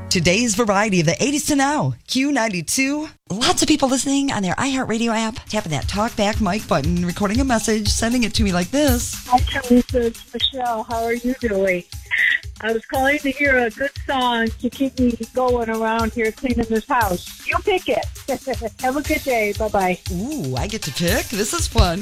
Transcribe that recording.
Today's variety of the 80s to now. Q92. Lots of people listening on their iHeartRadio app, tapping that talkback mic button, recording a message, sending it to me like this. Hi, Teresa. It's Michelle. How are you doing? I was calling to hear a good song to keep me going around here cleaning this house. You pick it. Have a good day. Bye-bye. Ooh, I get to pick? This is fun.